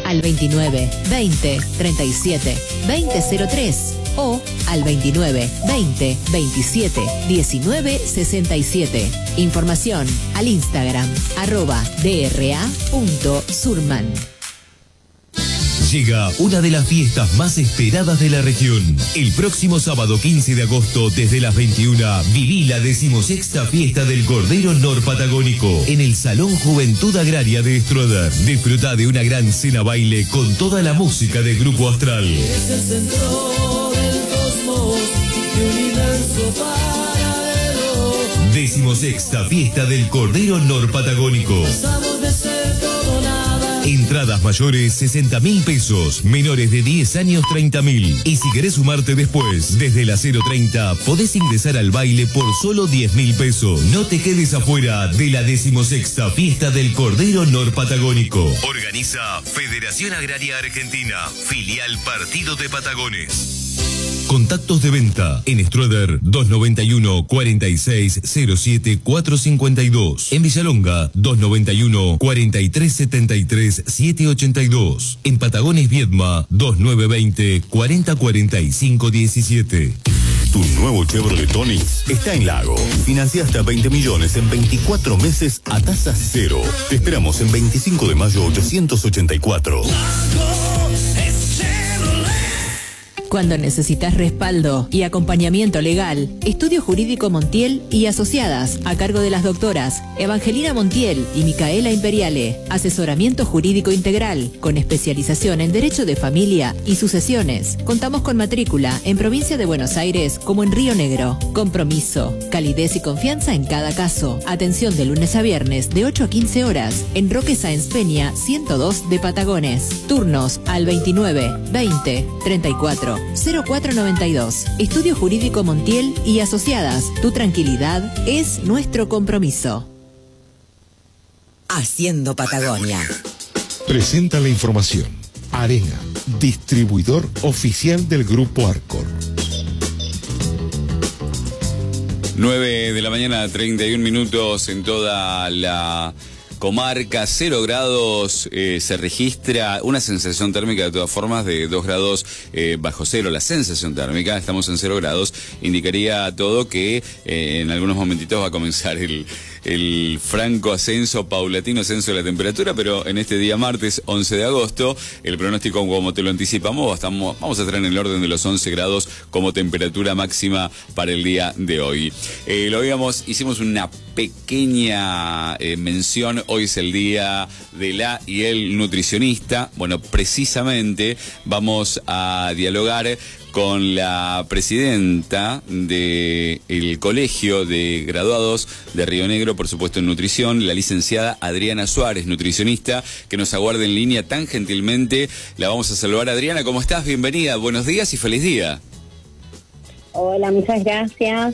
al 29 20 37 2003 o al 29 20 27 19 67. Información al Instagram @dra.surman. Llega una de las fiestas más esperadas de la región. El próximo sábado 15 de agosto, desde las 21, viví la 16ª fiesta del Cordero Norpatagónico en el Salón Juventud Agraria de Estroder. Disfruta de una gran cena baile con toda la música del Grupo Astral. Es el centro del cosmos, de universo paralelo. 16ª fiesta del Cordero Norpatagónico. Pasamos de ser todo nada. Entradas mayores 60.000 pesos, menores de 10 años 30.000. Y si querés sumarte después, desde las 0:30, podés ingresar al baile por solo 10.000 pesos. No te quedes afuera de la 16ª fiesta del Cordero Norpatagónico. Organiza Federación Agraria Argentina, filial Partido de Patagones. Contactos de venta en Stroeder 291 46 07 452. En Villalonga 291 43 73 782. En Patagones Viedma 2920 40 45 17. Tu nuevo Chevrolet Onix está en Lago. Financia hasta 20 millones en 24 meses a tasa cero. Te esperamos en 25 de mayo 884. Cuando necesitas respaldo y acompañamiento legal, Estudio Jurídico Montiel y Asociadas, a cargo de las doctoras Evangelina Montiel y Micaela Imperiale. Asesoramiento jurídico integral, con especialización en Derecho de Familia y Sucesiones. Contamos con matrícula en Provincia de Buenos Aires como en Río Negro. Compromiso, calidez y confianza en cada caso. Atención de lunes a viernes de 8 a 15 horas en Roque Sáenz Peña 102 de Patagones. Turnos al 29 20 34 0492. Estudio Jurídico Montiel y Asociadas. Tu tranquilidad es nuestro compromiso. Haciendo Patagonia. Presenta la información. Arena, distribuidor oficial del Grupo Arcor. 9 de la mañana, 31 minutos en toda la comarca, 0 grados, se registra una sensación térmica de todas formas de 2 grados bajo cero. La sensación térmica, estamos en 0 grados, indicaría todo que en algunos momentitos va a comenzar el franco ascenso, paulatino ascenso de la temperatura, pero en este día martes 11 de agosto, el pronóstico, como te lo anticipamos, vamos a estar en el orden de los 11 grados como temperatura máxima para el día de hoy. Hicimos una pequeña mención. Hoy es el día de la y el nutricionista. Bueno, precisamente vamos a dialogar con la presidenta del Colegio de Graduados de Río Negro, por supuesto en nutrición, la licenciada Adriana Suárez, nutricionista, que nos aguarda en línea tan gentilmente. La vamos a saludar. Adriana, ¿cómo estás? Bienvenida, buenos días y feliz día. Hola, muchas gracias.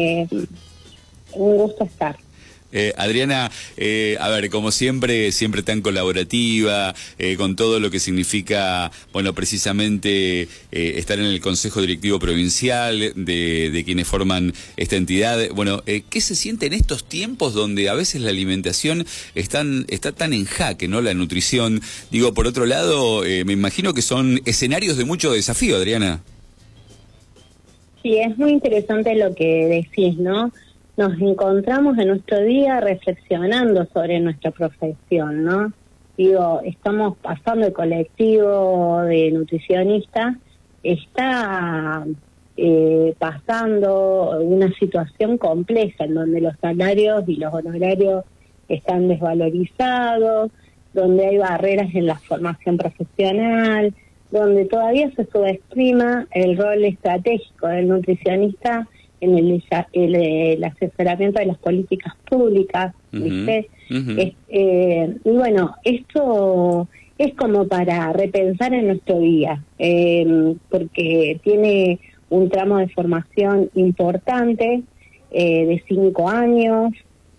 Un gusto estar. Adriana, a ver, como siempre tan colaborativa, con todo lo que significa, bueno, precisamente estar en el Consejo Directivo Provincial de quienes forman esta entidad. Bueno, ¿qué se siente en estos tiempos donde a veces la alimentación está tan en jaque, ¿no? La nutrición. Digo, por otro lado, me imagino que son escenarios de mucho desafío, Adriana. Sí, es muy interesante lo que decís, ¿no? Nos encontramos en nuestro día reflexionando sobre nuestra profesión, ¿no? Digo, estamos pasando, el colectivo de nutricionistas está pasando una situación compleja en donde los salarios y los honorarios están desvalorizados, donde hay barreras en la formación profesional, donde todavía se subestima el rol estratégico del nutricionista en el asesoramiento de las políticas públicas, ¿viste? Y bueno, esto es como para repensar en nuestro día, porque tiene un tramo de formación importante, de 5 años,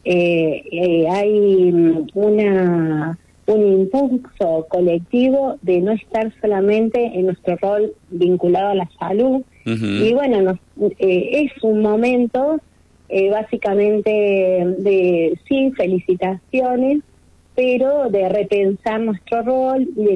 hay un impulso colectivo de no estar solamente en nuestro rol vinculado a la salud. Y bueno, es un momento básicamente de, sí, felicitaciones, pero de repensar nuestro rol y de